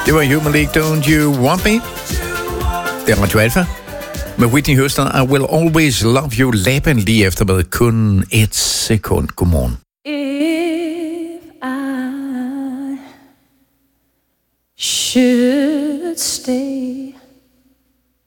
Det var Human League, Don't You Want Me? Det er Radio Alpha. Med Whitney Houston, I Will Always Love You. Laban lige efter med kun et sekund. Godmorgen. If I should stay,